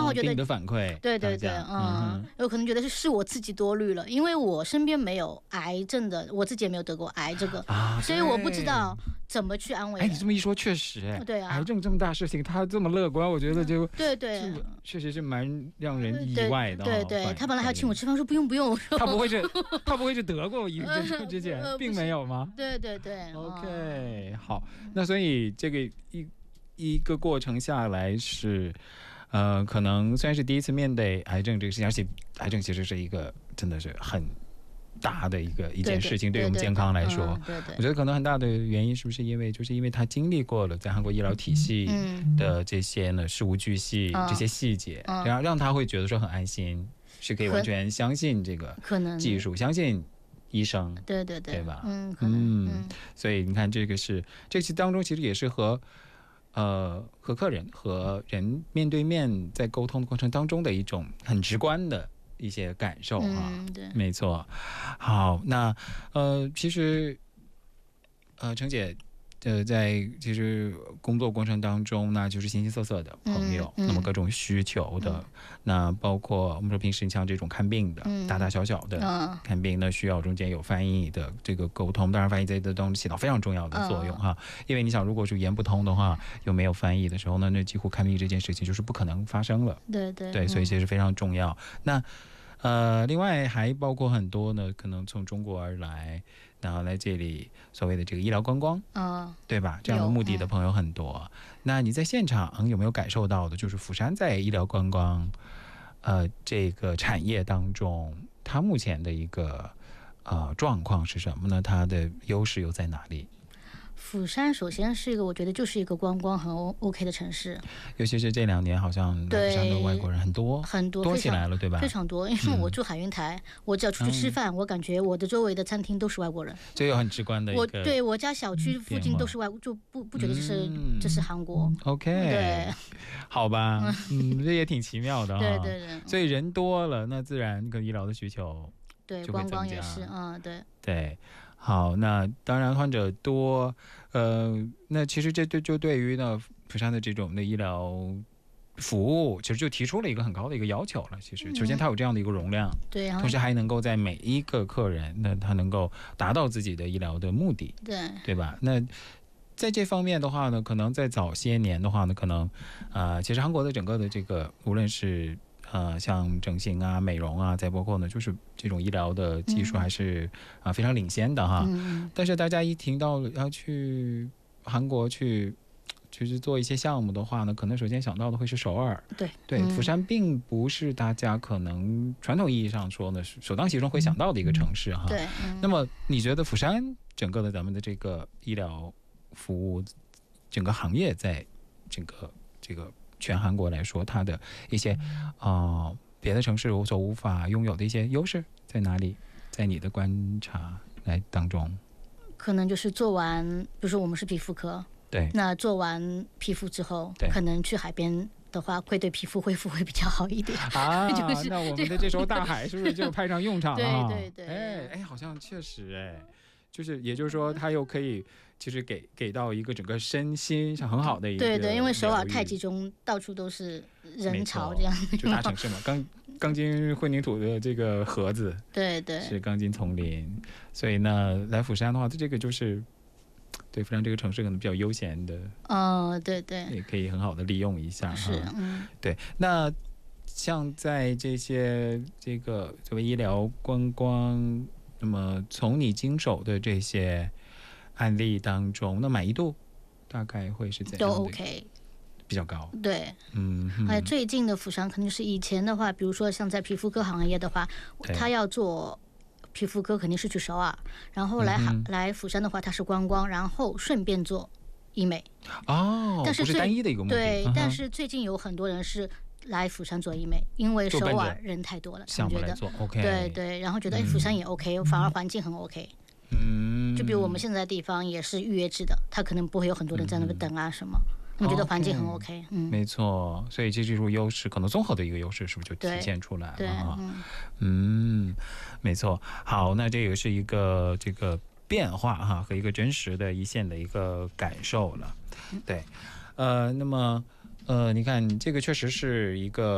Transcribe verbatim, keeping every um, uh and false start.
后觉得给你的反馈， 对对对，嗯，有可能觉得是是我自己多虑了，因为我身边没有癌症的，我自己也没有得过癌这个， 啊， 所以我不知道怎么去安慰。 哎，你这么一说，确实，哎， 对啊， 癌症这么大事情，他这么乐观，我觉得就对对， 确实是蛮让人意外的。 对对，他本来还要请我吃饭，说不用不用。 他不会是他不会是得过一症之前，并没有吗？ 对对对。 OK， 好，那所以这个一一个过程下来是。呃，可能虽然是第一次面对癌症这个事情，而且癌症其实是一个真的是很大的一个一件事情，对于我们健康来说， 对对， 我觉得可能很大的原因是不是因为就是因为他经历过了在韩国医疗体系的这些呢事无巨细、这些细节，然后让他会觉得说很安心，是可以完全相信这个技术，相信医生， 对对对， 对吧？ 嗯嗯，所以你看这个是这期当中其实也是和。呃，和客人和人面对面在沟通的过程当中的一种很直观的一些感受哈， 嗯，对， 没错。好，那呃，其实呃，程姐。呃，在其实工作过程当中，那就是形形色色的朋友， 嗯嗯、 那么各种需求的，嗯、那包括我们说平时像这种看病的，嗯、大大小小的、嗯、看病呢，需要中间有翻译的这个沟通，当然翻译在这当中起到非常重要的作用、嗯、哈，因为你想，如果是语言不通的话，又没有翻译的时候呢，那几乎看病这件事情就是不可能发生了， 对对对，所以其实非常重要。嗯、那呃，另外还包括很多呢，可能从中国而来。然后来这里所谓的这个医疗观光， 嗯， 对吧？这样的目的的朋友很多。嗯、那你在现场有没有感受到的，就是釜山在医疗观光，呃，这个产业当中，它目前的一个呃状况是什么呢？它的优势又在哪里？ 釜山首先是一个，我觉得就是一个观光很 OK 的城市， 尤其是这两年，好像釜山的外国人很多， 很多多起来了，对吧？ 非常多，因为我住海云台，嗯、我只要出去吃饭，嗯、我感觉我的周围的餐厅都是外国人， 这有很直观的一个。 我对我家小区附近都是外，就不不觉得这是、嗯、这是韩国。 OK， 对， 好吧，嗯，这也挺奇妙的哈。 对对对， 所以人多了，那自然跟医疗的需求对观光也是，嗯，对对。好，那当然患者多，呃，那其实这对就对于呢釜山的这种的医疗服务，其实就提出了一个很高的一个要求了。其实，首先它有这样的一个容量， 对、嗯， 同时还能够在每一个客人，那他能够达到自己的医疗的目的， 对， 对吧？那在这方面的话呢，可能在早些年的话呢，可能，呃，其实韩国的整个的这个，无论是呃，像整形啊、美容啊，再包括呢，就是这种医疗的技术还是啊、嗯呃、非常领先的哈。嗯、但是大家一听到要去韩国去，就是做一些项目的话呢，可能首先想到的会是首尔。 对对，釜山并不是大家可能传统意义上说呢，首当其冲会想到的一个城市哈。 对。 嗯、那么你觉得釜山整个的咱们的这个医疗服务，整个行业在整个这个。全韩国来说，它的一些呃别的城市所无法拥有的一些优势在哪里？在你的观察来当中， 可能就是做完，比如说我们是皮肤科， 对， 那做完皮肤之后，可能去海边的话，会对皮肤恢复会比较好一点啊。就是、那我们的这时候大海是不是就派上用场了、 啊？对对对， 哎哎，好像确实哎。就是也就是说它又可以其实给给到一个整个身心上很好的一个， 对对，因为首尔太集中，到处都是人潮这样， 就大城市嘛，钢钢筋混凝土的这个盒子， 对对， 是钢筋丛林，所以呢来釜山的话，这个就是对釜山这个城市可能比较悠闲的， 哦对对， 也可以很好的利用一下， 是嗯， 对。那像在这些这个作为医疗观光。那么从你经手的这些案例当中，那满意度大概会是怎样的？ 都 OK， 比较高。 对， 嗯， 还有最近的釜山，肯定是以前的话，比如说像在皮肤科行业的话，他要做皮肤科肯定是去首尔，然后来、嗯、来釜山的话，他是观光，然后顺便做医美。 哦， 但是不是单一的一个目的。 对，嗯、但是最近有很多人是。来釜山做医美，因为首尔人太多了， 项目来做 OK， 对对，然后觉得哎，釜山也 OK，、嗯、反而环境很 OK。嗯，就比如我们现在的地方也是预约制的，他可能不会有很多人在那边等啊什么。我、嗯、觉得环境很 OK， 嗯， 没错，所以这这种优势，可能综合的一个优势，是不是就体现出来了啊？ 嗯, 嗯，没错。好，那这也是一个这个变化哈，和一个真实的一线的一个感受了。对，呃，那么。呃，你看，这个确实是一个。